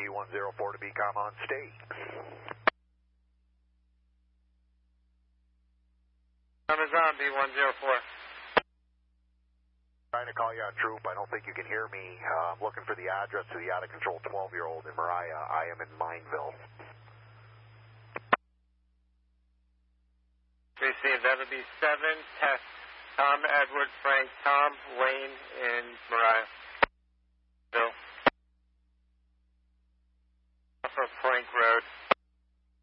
B104 to BCOM on state. Amazon B104. Trying to call you on Troop. I don't think you can hear me. I'm looking for the address to the out-of-control 12-year-old in Mariah. I am in Mineville. Received. That would be 7 Test. Tom, Edward, Frank, Tom, Wayne in Mariah.